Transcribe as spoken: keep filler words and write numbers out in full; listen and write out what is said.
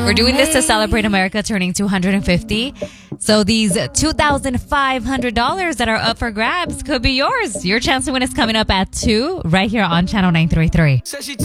We're doing this to celebrate America turning two hundred fifty. So these two thousand five hundred dollars that are up for grabs could be yours. Your chance to win is coming up at two right here on Channel nine three three.